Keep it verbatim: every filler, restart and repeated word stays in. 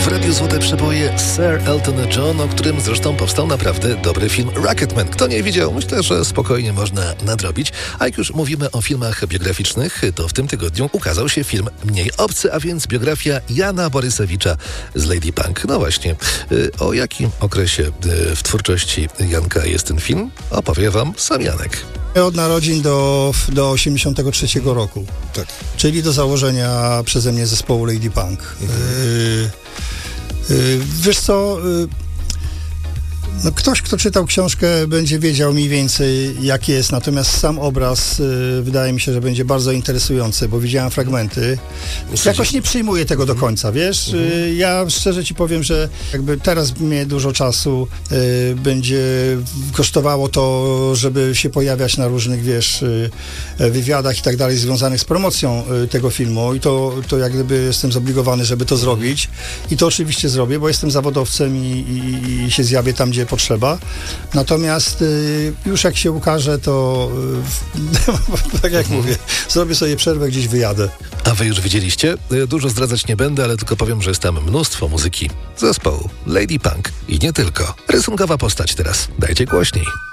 W Radiu Złote Przeboje Sir Elton John, o którym zresztą powstał naprawdę dobry film Rocketman. Kto nie widział, myślę, że spokojnie można nadrobić. A jak już mówimy o filmach biograficznych, to w tym tygodniu ukazał się film mniej obcy, a więc biografia Jana Borysewicza z Lady Punk. No właśnie, o jakim okresie w twórczości Janka jest ten film? Opowie wam sam Janek. Od narodzin do, do osiemdziesiątego trzeciego roku. Tak. Czyli do założenia przeze mnie zespołu Lady Punk. Mhm. Yy, yy, wiesz co... Yy, No ktoś, kto czytał książkę, będzie wiedział mniej więcej, jak jest, natomiast sam obraz y, wydaje mi się, że będzie bardzo interesujący, bo widziałem fragmenty. Jakoś nie przyjmuję tego do końca, wiesz? Y, ja szczerze ci powiem, że jakby teraz mnie dużo czasu y, będzie kosztowało to, żeby się pojawiać na różnych, wiesz, y, wywiadach i tak dalej, związanych z promocją y, tego filmu i to, to jak gdyby jestem zobligowany, żeby to zrobić i to oczywiście zrobię, bo jestem zawodowcem i, i, i się zjawię tam, gdzie potrzeba. Natomiast y, już jak się ukaże, to y, tak jak mhm. mówię, zrobię sobie przerwę, gdzieś wyjadę. A wy już widzieliście? Dużo zdradzać nie będę, ale tylko powiem, że jest tam mnóstwo muzyki zespołu Lady Punk i nie tylko. Rysunkowa postać teraz. Dajcie głośniej.